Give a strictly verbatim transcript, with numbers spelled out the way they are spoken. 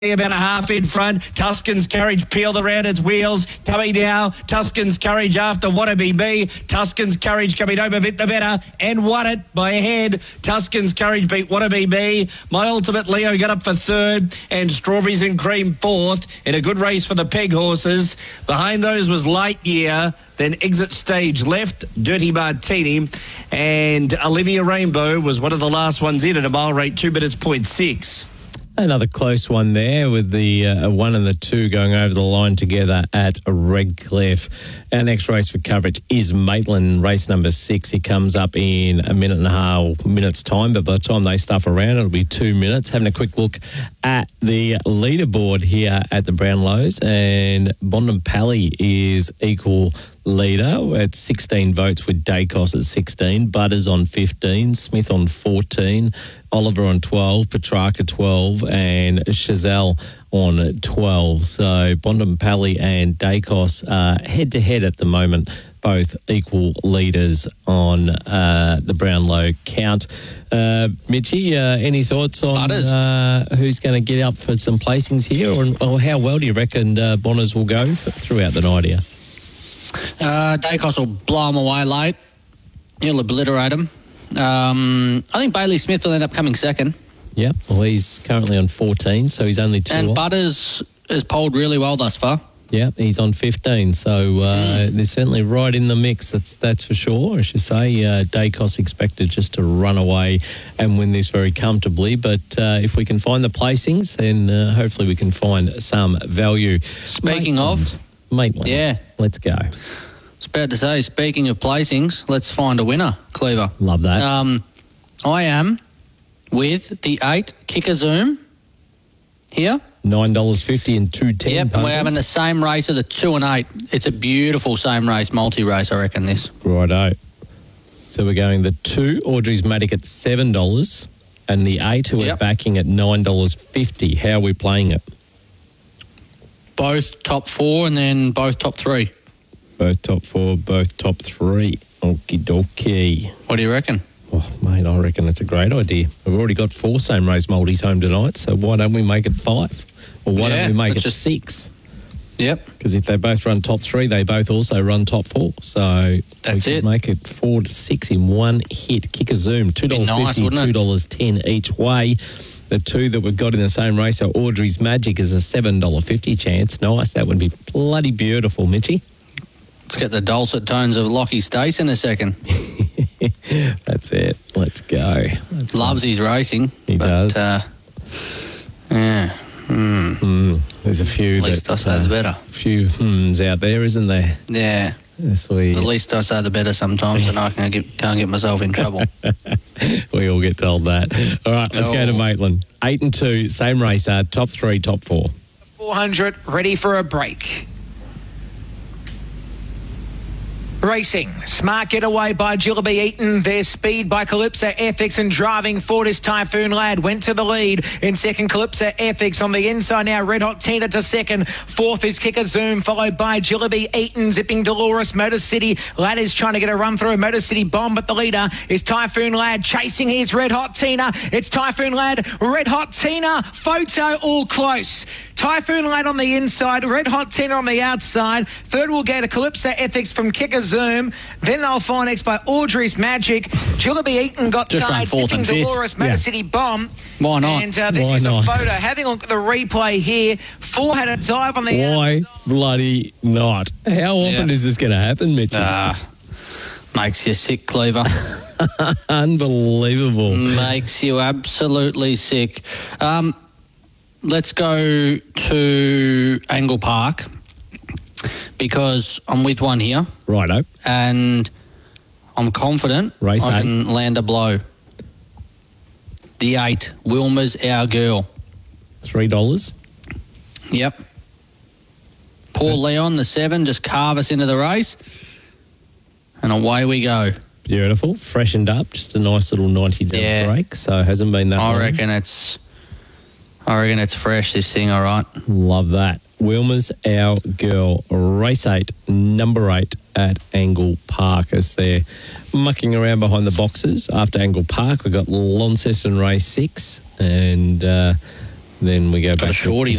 About a half in front. Tuscan's Courage peeled around its wheels. Coming now, Tuscan's Courage after Wanna Be Me. Tuscan's Courage coming home a bit the better and won it by a head. Tuscan's Courage beat Wanna Be Me. My Ultimate Leo got up for third and Strawberries and Cream fourth in a good race for the peg horses. Behind those was Lightyear, then Exit Stage Left, Dirty Martini, and Olivia Rainbow was one of the last ones in at a mile rate, two minutes point six. Another close one there with the uh, one and the two going over the line together at Redcliffe. Our next race for coverage is Maitland, race number six. He comes up in a minute and a half minutes time, but by the time they stuff around, it'll be two minutes. Having a quick look at the leaderboard here at the Brownlows, and Bondum Pally is equal leader at sixteen votes with Dacos at sixteen, Butters on fifteen, Smith on fourteen, Oliver on twelve, Petrarca twelve, and Chazelle on twelve. So Bondum Pally and Dacos are head-to-head at the moment, both equal leaders on uh, the Brownlow count. Uh, Mitchie, uh, any thoughts on uh, who's going to get up for some placings here, or, or how well do you reckon uh, Bonners will go for, throughout the night here? Uh, Dacos will blow him away late. He'll obliterate him. Um, I think Bailey Smith will end up coming second. Yep, well, he's currently on fourteen, so he's only two And off. Butters has polled really well thus far. Yeah, he's on fifteen, so uh, mm. they're certainly right in the mix, that's that's for sure. I should say, uh, Dacos expected just to run away and win this very comfortably, but uh, if we can find the placings, then uh, hopefully we can find some value. Speaking Maitland. of... Maitland. Yeah. Let's go. I was about to say, speaking of placings, let's find a winner, Cleaver. Love that. Um, I am with the eight Kicker Zoom here. nine dollars fifty and two ten. Yep, and we're having the same race of the two and eight. It's a beautiful same race, multi-race, I reckon, this. Righto. So we're going the two, Audrey's Matic at seven dollars, and the eight who Yep. are backing at nine dollars fifty. How are we playing it? Both top four and then both top three. Both top four, both top three. Okie dokie. What do you reckon? Oh, mate, I reckon it's a great idea. We've already got four same race multis home tonight, so why don't we make it five? Or why Yeah, don't we make it let's just- six? Yep. Because if they both run top three, they both also run top four. So That's we it. could make it four to six in one hit. Kick a zoom, two dollars nice, fifty, wouldn't it? two dollars ten each way. The two that we've got in the same race are Audrey's Magic is a seven dollars fifty chance. Nice. That would be bloody beautiful, Mitchie. Let's get the dulcet tones of Lockie Stace in a second. That's it. Let's go. Let's Loves his racing. He but, does. Uh, yeah. Mm. Mm, there's a few. At least that, I say uh, the better. few hmms out there, isn't there? Yeah. Yes, we, The least I say the better sometimes, and I can get, can't get myself in trouble. we all get told that. All right, let's Oh. go to Maitland. Eight and two, same race, uh, top three, top four. four hundred, ready for a break. Racing, Smart Getaway by Jillaby Eaton. There's Speed by Calypso F X, and driving forward is Typhoon Lad. Went to the lead. In second, Calypso F X. On the inside now, Red Hot Tina to second. Fourth is Kicker Zoom, followed by Jillaby Eaton. Zipping Dolores, Motor City. Lad is trying to get a run through. Motor City Bomb, but the leader is Typhoon Lad. Chasing his Red Hot Tina. It's Typhoon Lad, Red Hot Tina. Photo all close. Typhoon Lad on the inside, Red Hot Tina on the outside. Third will go to Calypso F X from Kicker Zoom. Then they'll find next by Audrey's Magic. Jillaby Eaton got Just ran tied, fourth Zipping and fifth. Dolores, Motor Yeah. City Bomb. Why not? And uh, this Why is not? a photo. Having a look at the replay here, four had a dive on the Why outside. bloody not? How often Yeah. is this going to happen, Mitchell? Ah, makes you sick, Cleaver. Unbelievable. Makes you absolutely sick. Um, let's go to Angle Park because I'm with one here Righto. and I'm confident Race I eight. can land a blow. The eight, Wilma's Our Girl. Three dollars. Yep. Poor Leon, the seven, just carve us into the race. And away we go. Beautiful. Freshened up. Just a nice little ninety down Yeah. break. So hasn't been that I long. reckon it's I reckon it's fresh, this thing, all right. Love that. Wilma's Our Girl, race eight, number eight at Angle Park as they're mucking around behind the boxes. After Angle Park, we've got Launceston race six, and uh, then we go Got a back shorty to